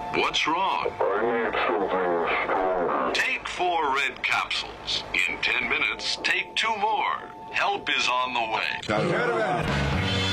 What's wrong? I need something stronger. Take 4 red capsules. In 10 minutes, take 2 more. Help is on the way.